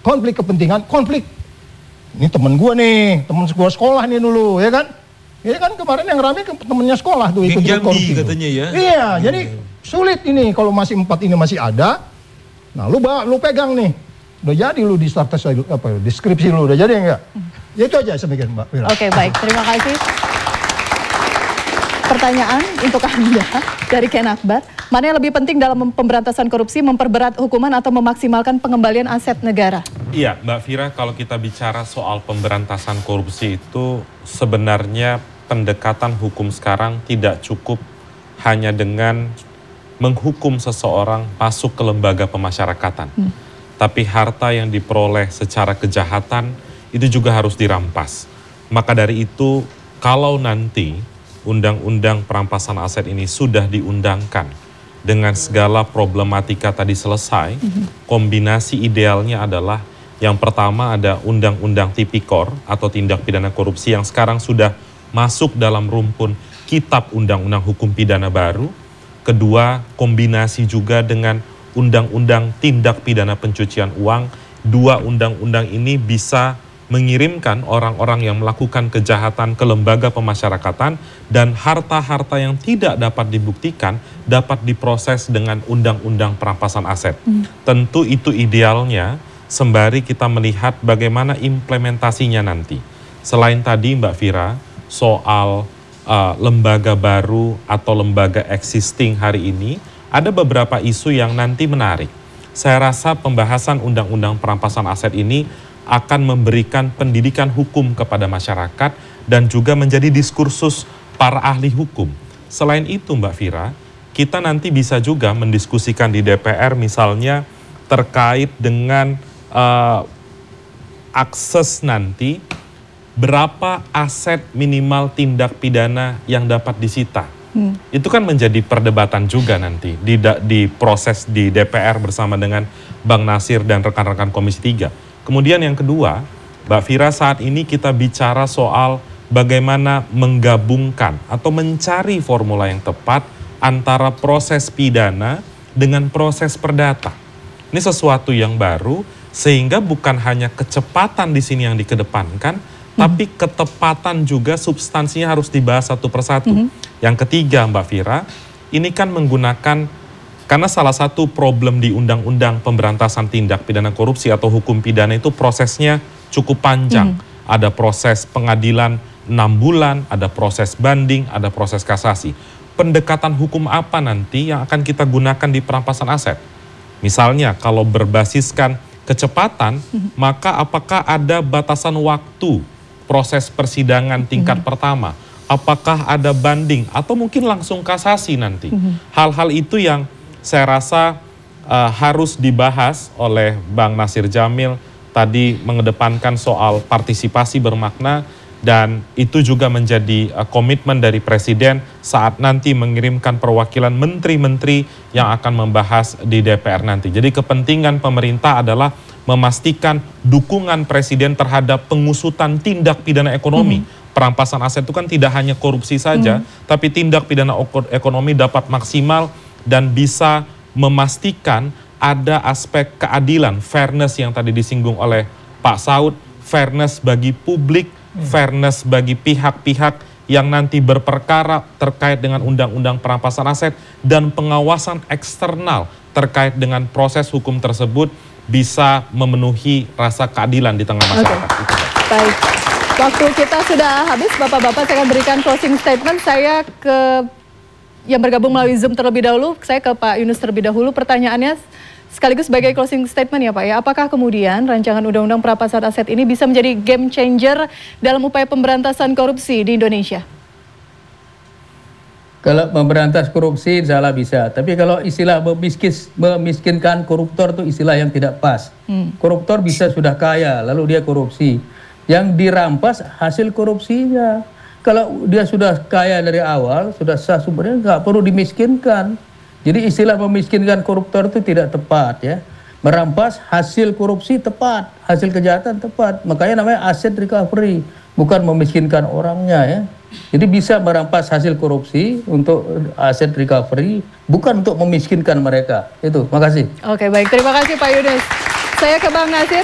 konflik kepentingan, konflik. Ini temen gue nih, temen gue sekolah nih dulu, ya kan? Ya kan kemarin yang rame temennya sekolah tuh ikut korupsi katanya ya. Iya, jadi sulit ini kalau masih 4 ini masih ada. Nah, lu pegang nih. Udah jadi lu di status deskripsi lu udah jadi enggak? Ya itu aja sebagian Mbak Wira. Oke, baik, terima kasih. Pertanyaan untuk Anda dari Ken Akbar, mana yang lebih penting dalam pemberantasan korupsi, memperberat hukuman atau memaksimalkan pengembalian aset negara? Iya, Mbak Vira, kalau kita bicara soal pemberantasan korupsi itu sebenarnya pendekatan hukum sekarang tidak cukup hanya dengan menghukum seseorang masuk ke lembaga pemasyarakatan. Tapi harta yang diperoleh secara kejahatan itu juga harus dirampas. Maka dari itu, kalau nanti undang-undang perampasan aset ini sudah diundangkan dengan segala problematika tadi selesai, kombinasi idealnya adalah yang pertama ada undang-undang tipikor atau tindak pidana korupsi yang sekarang sudah masuk dalam rumpun kitab undang-undang hukum pidana baru. Kedua, kombinasi juga dengan undang-undang tindak pidana pencucian uang. Dua undang-undang ini bisa mengirimkan orang-orang yang melakukan kejahatan ke lembaga pemasyarakatan dan harta-harta yang tidak dapat dibuktikan dapat diproses dengan undang-undang perampasan aset. Tentu itu idealnya, sembari kita melihat bagaimana implementasinya nanti. Selain tadi Mbak Vira, soal lembaga baru atau lembaga existing hari ini, ada beberapa isu yang nanti menarik. Saya rasa pembahasan undang-undang perampasan aset ini akan memberikan pendidikan hukum kepada masyarakat dan juga menjadi diskursus para ahli hukum. Selain itu Mbak Vira, kita nanti bisa juga mendiskusikan di DPR misalnya terkait dengan akses nanti berapa aset minimal tindak pidana yang dapat disita. Itu kan menjadi perdebatan juga nanti di proses di DPR bersama dengan Bang Nasir dan rekan-rekan Komisi 3. Kemudian yang kedua, Mbak Vira, saat ini kita bicara soal bagaimana menggabungkan atau mencari formula yang tepat antara proses pidana dengan proses perdata. Ini sesuatu yang baru sehingga bukan hanya kecepatan di sini yang dikedepankan, tapi ketepatan juga substansinya harus dibahas satu persatu. Yang ketiga Mbak Vira, ini kan menggunakan, karena salah satu problem di Undang-Undang Pemberantasan Tindak Pidana Korupsi atau hukum pidana itu prosesnya cukup panjang. Ada proses pengadilan 6 bulan, ada proses banding, ada proses kasasi. Pendekatan hukum apa nanti yang akan kita gunakan di perampasan aset? Misalnya kalau berbasiskan kecepatan, maka apakah ada batasan waktu proses persidangan tingkat pertama? Apakah ada banding atau mungkin langsung kasasi nanti? Hal-hal itu yang saya rasa harus dibahas oleh Bang Nasir Jamil, tadi mengedepankan soal partisipasi bermakna, dan itu juga menjadi komitmen dari Presiden saat nanti mengirimkan perwakilan menteri-menteri yang akan membahas di DPR nanti. Jadi kepentingan pemerintah adalah memastikan dukungan Presiden terhadap pengusutan tindak pidana ekonomi. Perampasan aset itu kan tidak hanya korupsi saja, tapi tindak pidana ekonomi dapat maksimal dan bisa memastikan ada aspek keadilan, fairness yang tadi disinggung oleh Pak Saud, fairness bagi publik, fairness bagi pihak-pihak yang nanti berperkara terkait dengan undang-undang perampasan aset, dan pengawasan eksternal terkait dengan proses hukum tersebut bisa memenuhi rasa keadilan di tengah masyarakat. Baik, waktu kita sudah habis, Bapak-Bapak. Saya akan berikan closing statement. Saya ke yang bergabung melalui Zoom terlebih dahulu. Saya ke Pak Yunus terlebih dahulu. Pertanyaannya sekaligus sebagai closing statement ya Pak ya. Apakah kemudian rancangan undang-undang perampasan aset ini bisa menjadi game changer dalam upaya pemberantasan korupsi di Indonesia? Kalau memberantas korupsi insya Allah bisa. Tapi kalau istilah memiskinkan koruptor itu istilah yang tidak pas. Koruptor bisa sudah kaya lalu dia korupsi. Yang dirampas hasil korupsinya. Kalau dia sudah kaya dari awal, sudah sah sumbernya, nggak perlu dimiskinkan. Jadi istilah memiskinkan koruptor itu tidak tepat ya. Merampas hasil korupsi tepat, hasil kejahatan tepat. Makanya namanya asset recovery, bukan memiskinkan orangnya ya. Jadi bisa merampas hasil korupsi untuk aset recovery, bukan untuk memiskinkan mereka. Itu, makasih. Oke, baik. Terima kasih Pak Yunus. Saya ke Bang Nasir.